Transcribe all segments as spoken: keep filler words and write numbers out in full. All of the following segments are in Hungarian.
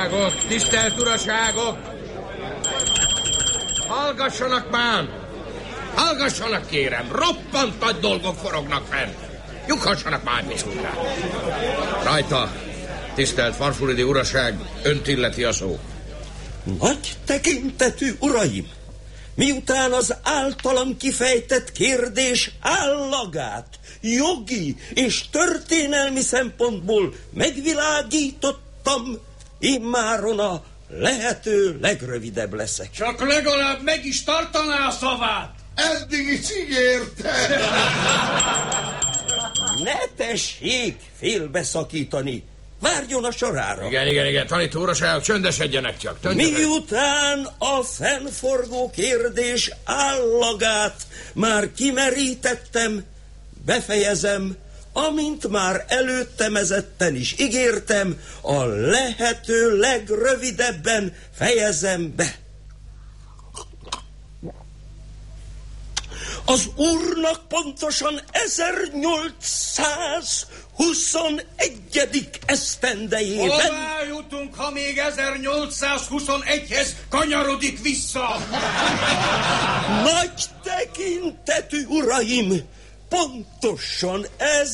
uraságok, tisztelt uraságok! Hallgassanak már! Hallgassanak, kérem! Roppant nagy dolgok forognak fenn! Nyughassanak már, Piszurkák! Rajta, tisztelt Farfuridi uraság, önt illeti a szó. Nagy tekintetű uraim! Miután az általam kifejtett kérdés állagát jogi és történelmi szempontból megvilágítottam, immáron a lehető legrövidebb leszek. Csak legalább meg is tartaná a szavát. Eddig is ígérte. Ne tessék félbeszakítani. Várjon a sorára. Igen, igen, igen, tanító uraságok, csöndesedjenek csak. Csöndesedjenek. Miután a fennforgó kérdés állagát már kimerítettem, befejezem, amint már előttemezetten is ígértem, a lehető legrövidebben fejezem be. Az úrnak pontosan ezernyolcszázhuszonegyedik esztendejében... Hová jutunk, ha még ezernyolcszázhuszonegyhez kanyarodik vissza? Nagy tekintetű uraim, pontosan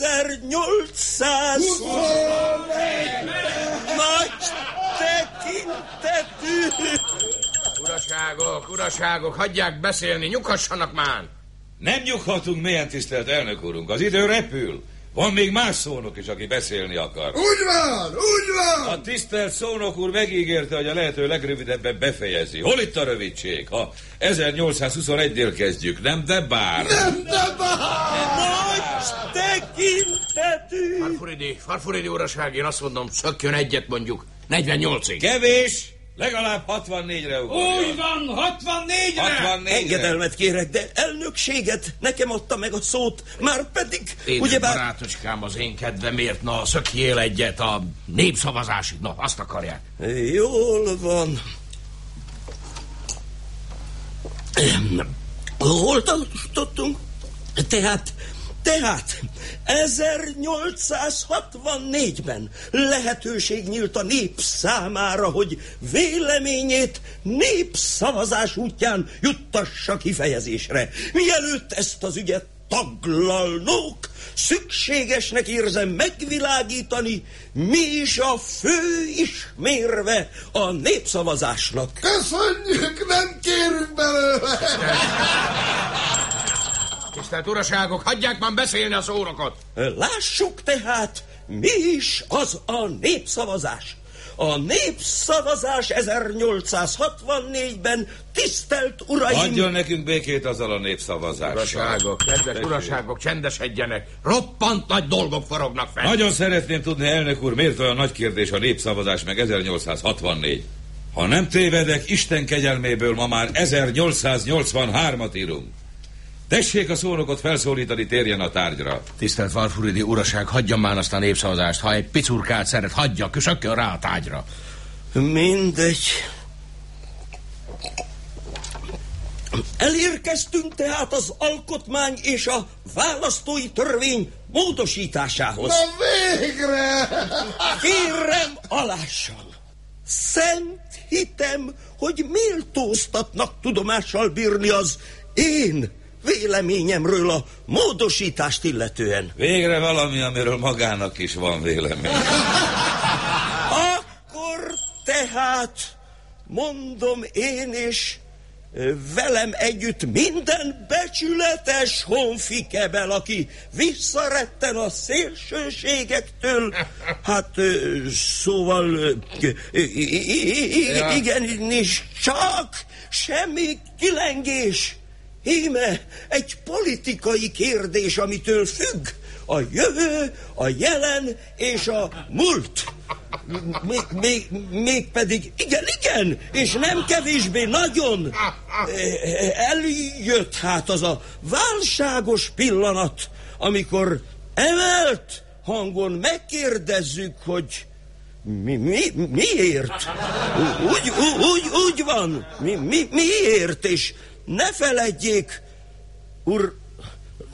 ezernyolcszázhuszonegyben... Nagy tekintetű... Uraságok, uraságok, hagyják beszélni, nyughassanak már! Nem nyughatunk, mélyen tisztelt elnök úrunk. Az idő repül. Van még más szónok is, aki beszélni akar. Úgy van, úgy van! A tisztelt szónok úr megígérte, hogy a lehető legrövidebben befejezi. Hol itt a rövidség? Ha ezernyolcszázhuszonegynél kezdjük, nem de bár. Nem de bár! Nagy tekintetű... Farfuridi, Farfuridi uraság, én azt mondom, szökjön egyet mondjuk, negyvennyolcig. Kevés! Legalább hatvannégyre ugorjon. Úgy van, hatvannégyre! hatvannégyre. Engedelmet kérek, de elnökséget nekem adta meg a szót, már pedig... Édes ugyebár... barátocskám, az én kedvemért, na, szökjél egyet a népszavazásig, na, azt akarják. Jól van. Hol tartottunk? Tehát... Tehát ezernyolcszázhatvannégyben lehetőség nyílt a nép számára, hogy véleményét népszavazás útján juttassa kifejezésre. Mielőtt ezt az ügyet taglalnók, szükségesnek érzem megvilágítani, mi is a fő ismérve a népszavazásnak. Köszönjük, nem kérünk belőle! Tisztelt uraságok, hagyják már beszélni a szónokat! Lássuk tehát, mi is az a népszavazás. A népszavazás ezernyolcszázhatvannégyben, tisztelt uraim... Adjon nekünk békét azzal a népszavazással. Uraságok, kedves uraságok, csendesedjenek. Roppant nagy dolgok forognak fel. Nagyon szeretném tudni, elnök úr, miért olyan nagy kérdés a népszavazás meg ezernyolcszázhatvannégy. Ha nem tévedek, Isten kegyelméből ma már ezernyolcszáznyolcvanhármat írunk. Tessék a szónokot felszólítani, térjen a tárgyra. Tisztelt Farfuridi uraság, hagyja már azt a népszavazást. Ha egy picurkát szeret, hagyja, kösökkön rá a tárgyra. Mindegy. Elérkeztünk tehát az alkotmány és a választói törvény módosításához. Na végre! Kérem, alássan! Szent hitem, hogy méltóztatnak tudomással bírni az én véleményemről a módosítást illetően. Végre valami, amiről magának is van vélemény. Akkor tehát mondom én is, velem együtt minden becsületes honfikebel, aki visszaretten a szélsőségektől, hát szóval igenis csak semmi kilengés. Íme egy politikai kérdés, amitől függ a jövő, a jelen és a múlt. Még, még, még pedig, igen, igen, és nem kevésbé nagyon eljött hát az a válságos pillanat, amikor emelt hangon megkérdezzük, hogy mi, mi, miért? Úgy, úgy, úgy van, mi, mi, miért? És ne feledjék, ur,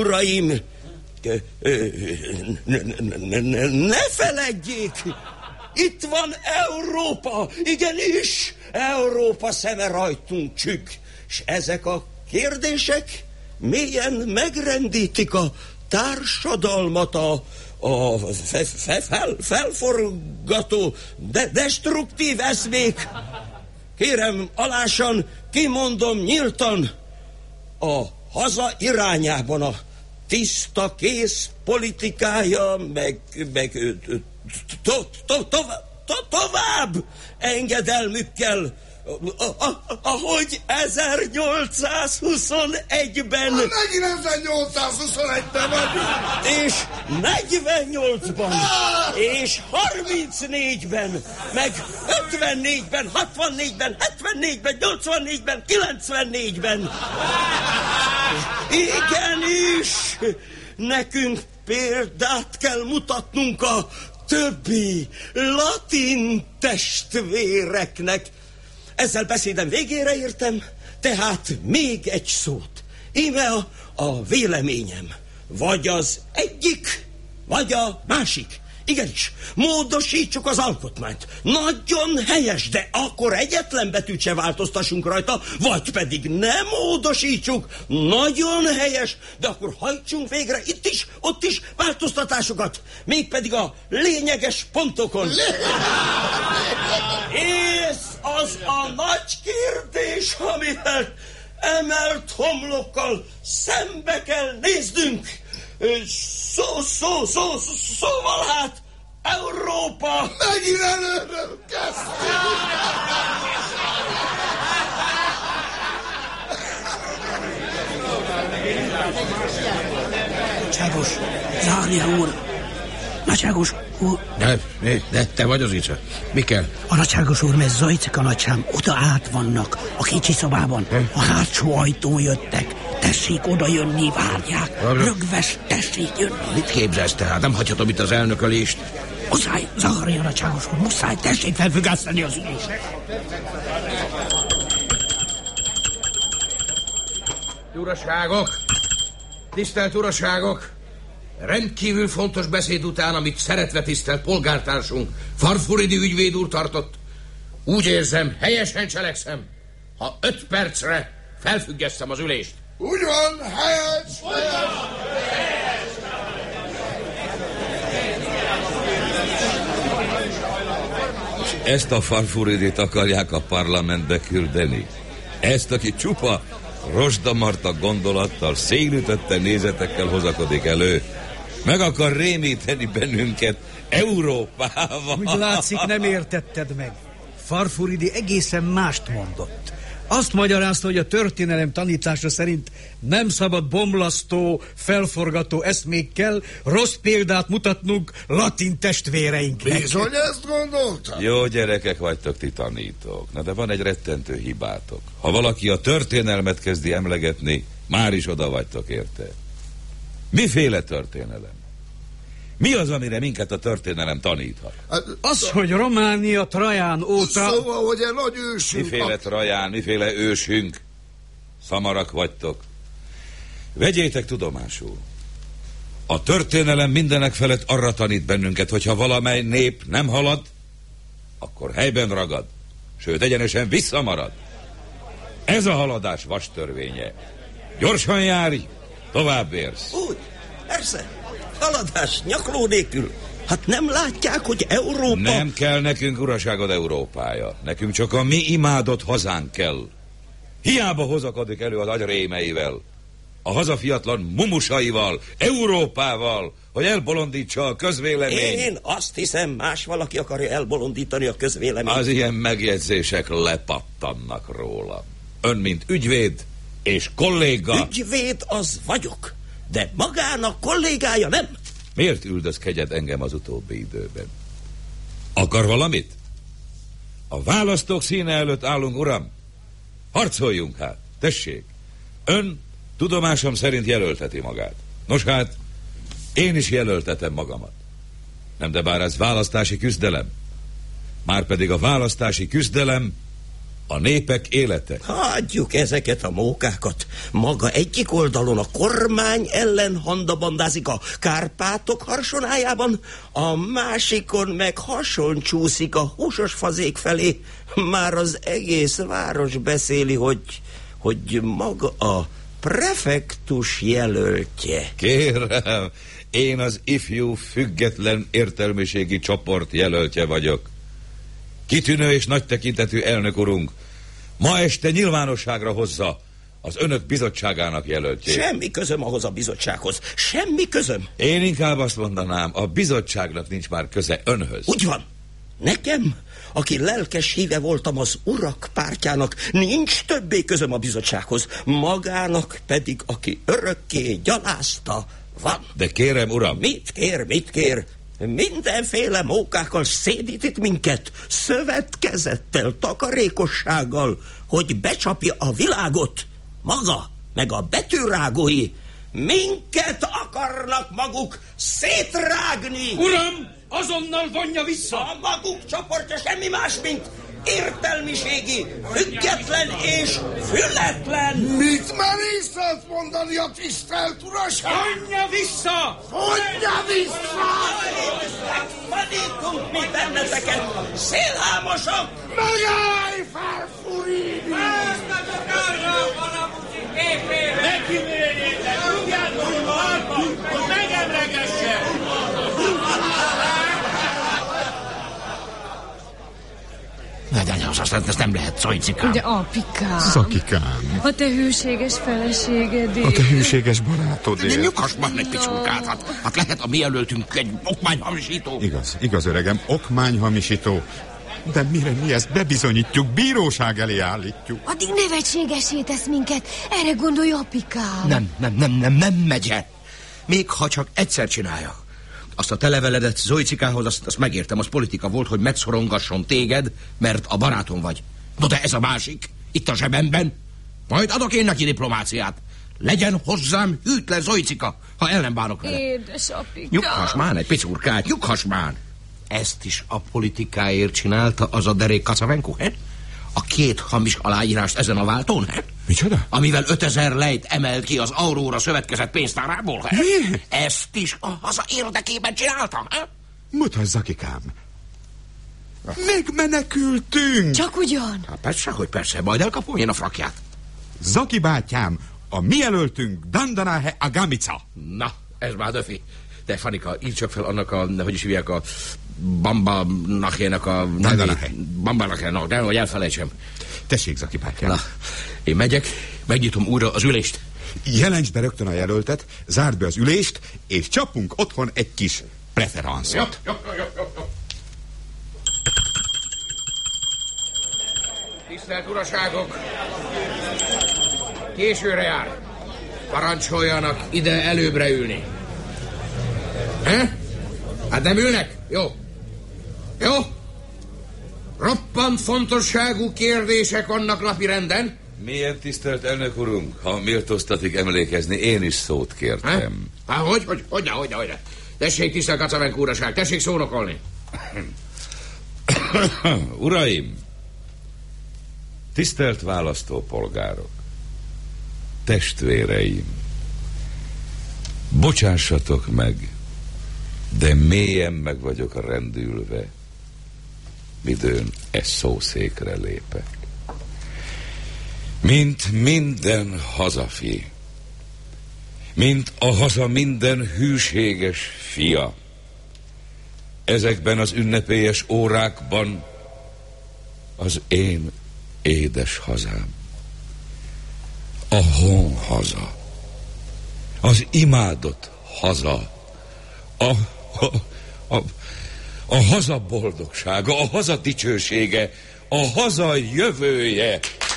uraim, ne, ne, ne, ne feledjék, itt van Európa, igenis, Európa szeme rajtunk csügg, s ezek a kérdések mélyen megrendítik a társadalmat, a, a fe, fe, fel, felforgató, de destruktív eszmék. Kérem, alásan, kimondom nyíltan, a haza irányában a tiszta kész politikája, meg, meg to, to, to, to, tovább engedelmükkel, ahogy ezernyolcszázhuszonegyben... Megint ezernyolcszázhuszonegyben vagyunk! És negyvennyolcban, és harmincnégyben, meg ötvennégyben, hatvannégyben, hetvennégyben, nyolcvannégyben, kilencvennégyben. Igenis, nekünk példát kell mutatnunk a többi latin testvéreknek. Ezzel beszédem végére értem, tehát még egy szót. Íme a, a véleményem. Vagy az egyik, vagy a másik. Igenis, módosítsuk az alkotmányt. Nagyon helyes, de akkor egyetlen betűt se változtassunk rajta, vagy pedig nem módosítsuk. Nagyon helyes, de akkor hajtsunk végre itt is, ott is változtatásokat. Mégpedig a lényeges pontokon. És az a nagy kérdés, amivel emelt homlokkal szembe kell néznünk. Szó, szó, szó, szóval hát Európa... Megint előről kezdtünk! Nagyságos, Zária úr! Nagyságos úr! De, de te vagy az Ica. Mi kell? A nagyságos úr, mert Zajcek a nagysám oda át vannak, a kicsi szobában. A hátsó ajtón jöttek. Tessék oda jönni, várják. Rögves, tessék jönni. Mit képzelsz te? Hát nem hagyhatom itt az elnökölést. Muszáj, Zária nagyságos úr, muszáj, tessék felfüggeszteni az ülést. Uraságok! Tisztelt uraságok! Rendkívül fontos beszéd után, amit szeretve tisztelt polgártársunk Farfuridi ügyvéd úr tartott, úgy érzem, helyesen cselekszem, ha öt percre felfüggesztem az ülést. Úgy van, helyes! És ezt a Farfuridit akarják a parlamentbe küldeni? Ezt, aki csupa rozsdamarta gondolattal, szélütötte nézetekkel hozakodik elő, meg akar rémíteni bennünket Európával. Úgy látszik, nem értetted meg. Farfuridi egészen mást mondott. Azt magyarázta, hogy a történelem tanítása szerint nem szabad bomlasztó, felforgató eszmékkel rossz példát mutatnunk latin testvéreinknek. Bizony ezt gondoltam. Jó gyerekek vagytok, ti tanítók. Na de van egy rettentő hibátok. Ha valaki a történelmet kezdi emlegetni, már is oda vagytok érte. Miféle történelem? Mi az, amire minket a történelem taníthat? Az, hogy Románia Traján óta... Szóval, hogy egy nagy ősünk... Miféle Traján, miféle ősünk? Szamarak vagytok. Vegyétek tudomásul. A történelem mindenek felett arra tanít bennünket, hogyha valamely nép nem halad, akkor helyben ragad, sőt egyenesen visszamarad. Ez a haladás vastörvénye. Gyorsan járj, tovább érsz. Úgy, persze. Haladás nyakló nélkül. Hát nem látják, hogy Európa... Nem kell nekünk uraságod Európája. Nekünk csak a mi imádott hazánk kell. Hiába hozakodik elő az agy rémeivel, a hazafiatlan mumusaival, Európával, hogy elbolondítsa a közvélemény. Én azt hiszem, más valaki akarja elbolondítani a közvéleményt. Az ilyen megjegyzések lepattannak róla. Ön, mint ügyvéd és kolléga... Ügyvéd az vagyok, de magának kollégája nem. Miért üldözkedjed engem az utóbbi időben? Akar valamit? A választók színe előtt állunk, uram. Harcoljunk hát, tessék. Ön tudomásom szerint jelölteti magát. Nos hát, én is jelöltetem magamat. Nem, de bár ez választási küzdelem. Márpedig a választási küzdelem a népek élete. Hagyjuk ezeket a mókákat. Maga egyik oldalon a kormány ellen handabandázik a Kárpátok harsonájában, a másikon meg hason csúszik a húsos fazék felé. Már az egész város beszéli, hogy, hogy maga a prefektus jelöltje. Kérem, én az ifjú független értelmiségi csoport jelöltje vagyok. Kitűnő és nagy tekintetű elnök urunk ma este nyilvánosságra hozza az önök bizottságának jelöltjét. Semmi közöm ahhoz a bizottsághoz. Semmi közöm. Én inkább azt mondanám, a bizottságnak nincs már köze önhöz. Úgy van. Nekem, aki lelkes híve voltam az urak pártjának, nincs többé közöm a bizottsághoz. Magának pedig, aki örökké gyalázta, van. De kérem, uram... Mit kér, mit kér? Mindenféle mókákkal szédít minket, szövetkezettel, takarékossággal, hogy becsapja a világot. Maga, meg a betűrágói minket akarnak maguk szétrágni. Uram, azonnal vonja vissza! A maguk csoportja semmi más, mint értelmiségi, független és fületlen. Mit merész azt mondani a tisztelt uraság? Vonja vissza! Vonja vissza! Megfanítunk mi benneteket, szélhámosok! Megállj, Farfurini! Ezt a csakárra van a buci képére! Ne kimérjétek, rúgjátok a harpa, hogy megemregesse! Ne, de az, azt, azt nem lehet, Zojcikám. De apikám. Szakikám. A te hűséges feleségedé. A te hűséges barátodért. De nyughass már egy picurkát, hát, hát lehet a mi jelöltünk egy okmányhamisító. Igaz, igaz öregem, okmányhamisító. De mire mi ezt bebizonyítjuk, bíróság elé állítjuk. Addig nevetségesé tesz minket. Erre gondolj, apikám. Nem, nem, nem, nem, nem megye. Még ha csak egyszer csinálja. Azt a te leveledet Zojcikához, azt, azt megértem, az politika volt, hogy megszorongasson téged, mert a barátom vagy. No de ez a másik, itt a zsebemben. Majd adok én neki diplomáciát. Legyen hozzám hűtlen Zojcika, ha el nem bánok vele. Édes apikám. Nyughass már egy picurkát, nyughass már. Ezt is a politikáért csinálta az a derék Kacavenko, he? A két hamis aláírást ezen a váltón, he? Micsoda? Amivel ötezer lejt emelt ki az Aurora szövetkezet pénztárából, he? Mi? Ezt is a haza érdekében csináltam, he? Mutasd, Zakikám. Megmenekültünk! Csak ugyan. Hát persze, hogy persze, majd elkapom én a frakját. Zaki bátyám, a mi jelöltünk Dandanahe Agamica. Na, ez már döfi. De Fanika, írd csak fel annak a, hogy is hívják, a Bamba Nachének a... Dandanahe. Bamba Nachének, de hogy elfelejtsem. Tessék, Zaki bátyám. Na, én megyek, megnyitom újra az ülést. Jelents be rögtön a jelöltet, zárd be az ülést, és csapunk otthon egy kis preferanszot. Jó, jó, jó, jó, jó. Tisztelt uraságok! Későre jár. Parancsoljanak ide előbbre ülni. He? Hát nem ülnek? Jó. Jó? Roppant fontosságú kérdések vannak napirenden. Milyen tisztelt elnök urunk, ha méltóztatik emlékezni, én is szót kértem. Há, hogy, hogy, hogy, hogy, hogy. Tessék, tisztelt Kacavenko uraság, tessék szónokolni. Uraim, tisztelt választópolgárok, testvéreim, bocsássatok meg, de mélyen meg vagyok rendülve, midőn e szószékre lépek. Mint minden hazafi, mint a haza minden hűséges fia, ezekben az ünnepélyes órákban az én édes hazám, a honhaza, az imádott haza, a, a, a, a haza boldogsága, a haza dicsősége, a haza jövője.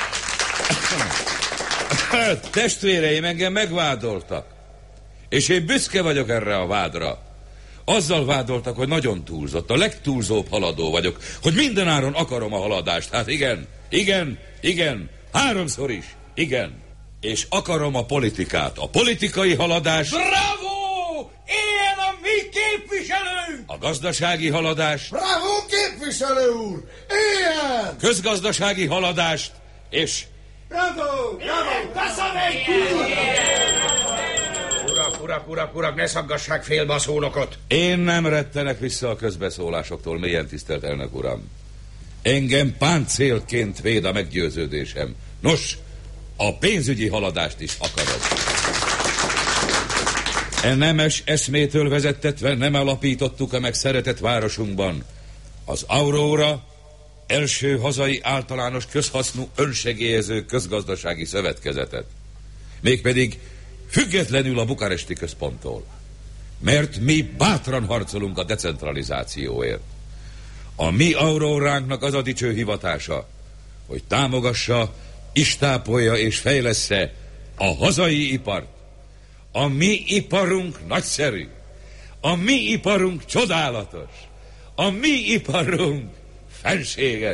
Testvéreim engem megvádoltak, és én büszke vagyok erre a vádra. Azzal vádoltak, hogy nagyon túlzott, a legtúlzóbb haladó vagyok, hogy mindenáron akarom a haladást. Hát igen, igen, igen, háromszor is, igen. És akarom a politikát, a politikai haladást. Bravo! Éljen a mi képviselő! A gazdasági haladást, Bravo, képviselő úr! Éljen! közgazdasági haladást és... Bravo! Bravo! Urak, urak, urak, urak, ne szaggassák félbe a szónokot. Én nem rettenek vissza a közbeszólásoktól, mélyen tisztelt elnök uram. Engem páncélként véd a meggyőződésem. Nos, a pénzügyi haladást is akarom. E nemes eszmétől vezettetve nem alapítottuk-e meg szeretett városunkban az Aurora első hazai általános közhasznú önsegélyező közgazdasági szövetkezetet. Mégpedig függetlenül a bukaresti központtól. Mert mi bátran harcolunk a decentralizációért. A mi Auróránknak az a dicső hivatása, hogy támogassa, istápolja és fejlessze a hazai ipart. A mi iparunk nagyszerű, a mi iparunk csodálatos, a mi iparunk fenséges.